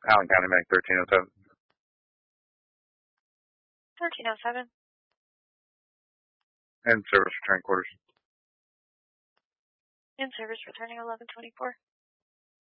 Allen County Mag 1307. 1307. And service return quarters. In service returning 1124.